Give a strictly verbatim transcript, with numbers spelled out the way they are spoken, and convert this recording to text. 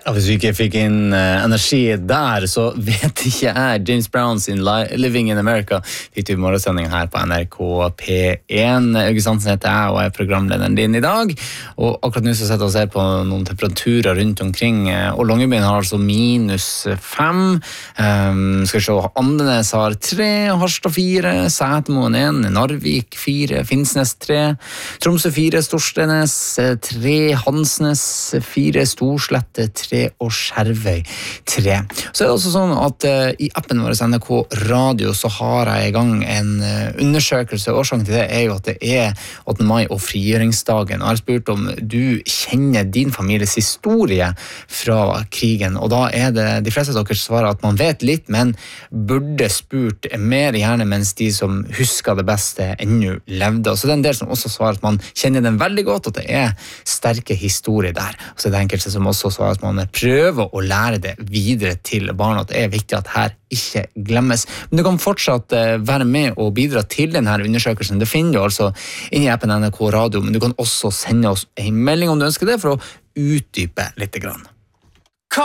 Ja, hvis vi ikke fikk inn uh, energi der, så vet ikke jeg. James Brown sin Living in America fikk du i morgensendingen her på N R K P én. August Hansen heter jeg, og jeg er programlederen din i dag. Og akkurat nå så setter vi og ser på noen temperaturer rundt omkring, og Longyearbyen har altså minus fem. Um, skal vi se, Andenes har tre, Harstad fire, Setermoen en, Narvik fire, Finnsnes tre, Tromsø fire, Storstenes tre, Hansnes fire, Storslette tre, og Skjervøy tre. Så er det også sånn at uh, i appen vår N R K Radio så har jeg i gang en uh, undersøkelse. Årsaken til det er jo at det er åttende mai og frigjøringsdagen. Og jeg har spurt om du kjenner din families historie fra krigen, og da er det de fleste av dere svarer at man vet litt, men burde spurt mer gjerne mens de som husker det beste ennå levde. Og så det er en del som også svarer at man kjenner den veldig godt, at det er sterke historier der. Og så er det enkelte som også svarer at man prøve å lære det videre til barna, at det er viktig at her ikke glemmes. Men du kan fortsatt være med og bidra til denne undersøkelsen. Det finner du altså inni appen N R K Radio, men du kan også sende oss en melding om du ønsker det, for å utdype litt grann.